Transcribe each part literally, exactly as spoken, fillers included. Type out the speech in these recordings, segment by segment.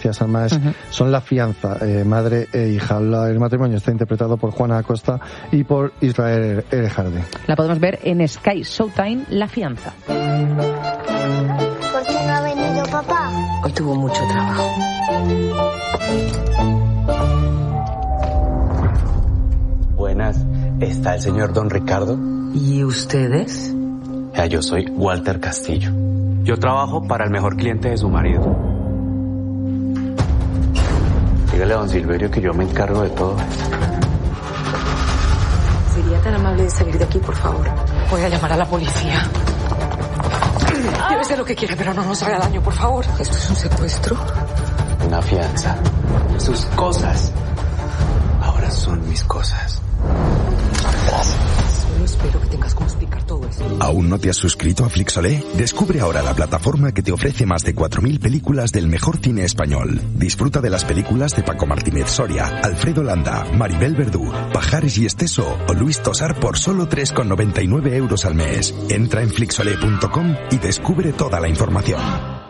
Lucía Salmaes, uh-huh. son La fianza, eh, madre e hija. La, el matrimonio está interpretado por Juana Acosta y por Israel Erejarde. La podemos ver en Sky Showtime, La fianza. ¿Por qué no ha venido papá? Hoy tuvo mucho trabajo. Buenas, ¿está el señor Don Ricardo? ¿Y ustedes? Ya, yo soy Walter Castillo. Yo trabajo para el mejor cliente de su marido. Dígale a don Silverio que yo me encargo de todo esto. ¿Sería tan amable de salir de aquí, por favor? Voy a llamar a la policía. Llévese lo que quiera, pero no nos haga daño, por favor. ¿Esto es un secuestro? Una fianza. Sus cosas ahora son mis cosas. Gracias. Solo espero que tengas cómo explicar todo esto. ¿Aún no te has suscrito a Flixolé? Descubre ahora la plataforma que te ofrece más de cuatro mil películas del mejor cine español. Disfruta de las películas de Paco Martínez Soria, Alfredo Landa, Maribel Verdú, Pajares y Esteso o Luis Tosar por solo tres con noventa y nueve euros al mes. Entra en flixolé punto com y descubre toda la información.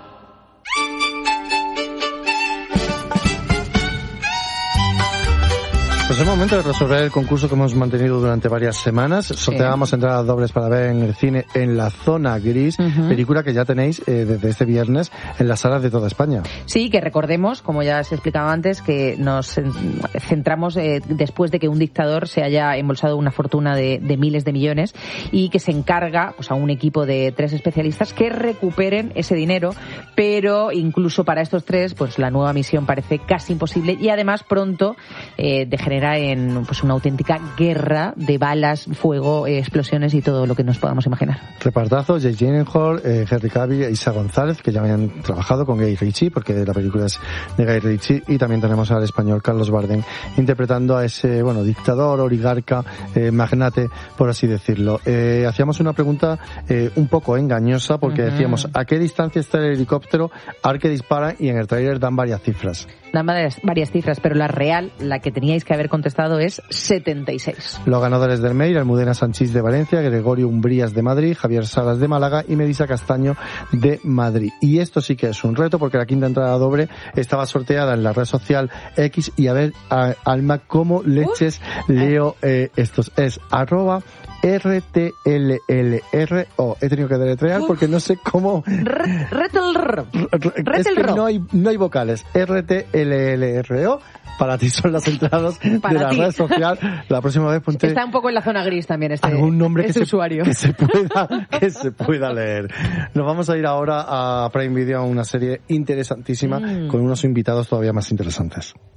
Pues es el momento de resolver el concurso que hemos mantenido durante varias semanas. Sorteábamos sí. entradas dobles para ver en el cine En la Zona Gris, uh-huh. película que ya tenéis eh, desde este viernes en las salas de toda España. Sí, que recordemos, como ya se explicaba antes, que nos centramos eh, después de que un dictador se haya embolsado una fortuna de, de miles de millones y que se encarga pues, a un equipo de tres especialistas que recuperen ese dinero, pero incluso para estos tres pues la nueva misión parece casi imposible y además pronto eh, degenera en pues una auténtica guerra de balas, fuego, eh, explosiones y todo lo que nos podamos imaginar. Repartazo: Jake Gyllenhaal, eh, Henry Cavill e Isa González, que ya habían trabajado con Guy Ritchie, porque la película es de Guy Ritchie, y también tenemos al español Carlos Bardem interpretando a ese, bueno, dictador, oligarca, eh, magnate, por así decirlo. Eh, hacíamos una pregunta eh, un poco engañosa, porque uh-huh. decíamos, ¿a qué distancia está el helicóptero al que dispara? Y en el tráiler dan varias cifras. Dan varias, varias cifras, pero la real, la que teníais que haber contestado, es setenta y seis. Los ganadores del mail: Almudena Sanchís de Valencia, Gregorio Umbrías de Madrid, Javier Salas de Málaga y Melissa Castaño de Madrid. Y esto sí que es un reto, porque la quinta entrada doble estaba sorteada en la red social X, y a ver, a, Alma, cómo leches uh, leo eh, estos. Es arroba R T L L R O. He tenido que deletrear porque no sé cómo. Retelr. Es que no hay, no hay vocales. R T L L R O. Para ti son las entradas Para de la ti. red social. La próxima vez ponte. Está un poco en la zona gris también este, algún nombre este que, usuario. Se, que se pueda que se pueda leer. Nos vamos a ir ahora a Prime Video, a una serie interesantísima mm. con unos invitados todavía más interesantes.